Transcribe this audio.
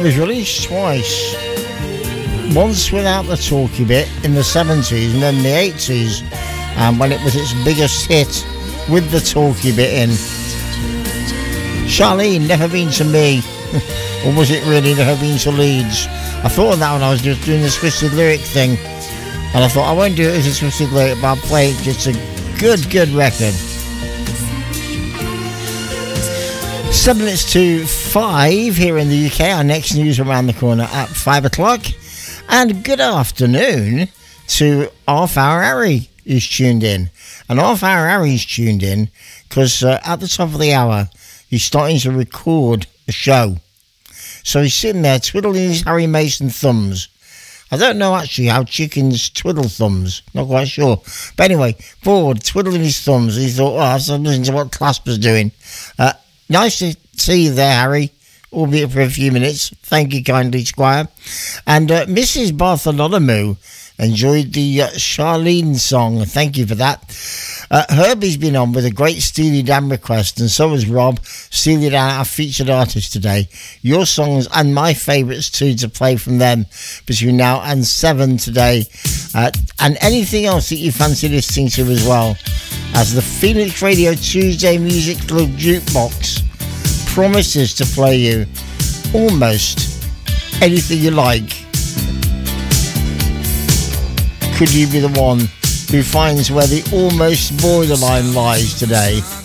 It was released twice. Once without the talky bit in the 70s and then the 80s, when it was its biggest hit with the talky bit in. Charlene, Never Been to Me. Or was it really Never Been to Leeds? I thought of that when I was just doing the twisted lyric thing. And I thought, I won't do it as a twisted lyric, but I'll play it. It's a good record. 7 minutes to 5 here in the UK. Our next news around the corner at 5 o'clock. And good afternoon to Half Hour Harry, who's tuned in. And Half Hour Harry's tuned in because at the top of the hour, he's starting to record a show. So he's sitting there twiddling his Harry Mason thumbs. I don't know actually how chickens twiddle thumbs. Not quite sure. But anyway, bored, twiddling his thumbs. He thought, I was listening to what Clasper's doing. Nice to see you there, Harry. Albeit for a few minutes. Thank you kindly, Squire. And Mrs. Bartholomew enjoyed the Charlene song. Thank you for that. Herbie's been on with a great Steely Dan request, and so has Rob. Steely Dan, our featured artist today. Your songs and my favourites too to play from them between now and 7 today. And anything else that you fancy listening to as well. As the Phoenix Radio Tuesday Music Club Jukebox promises to play you almost anything you like. Could you be the one who finds where the almost borderline lies today?